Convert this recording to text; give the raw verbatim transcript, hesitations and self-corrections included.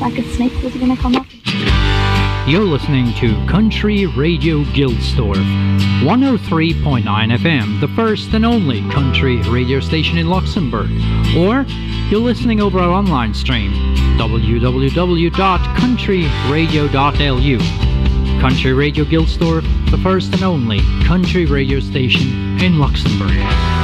like a snake was gonna come up. You're listening to Country Radio Gilsdorf, one oh three point nine F M, the first and only country radio station in Luxembourg. Or you're listening over our online stream, w w w dot country radio dot l u. Country Radio Gilsdorf, the first and only country radio station in Luxembourg.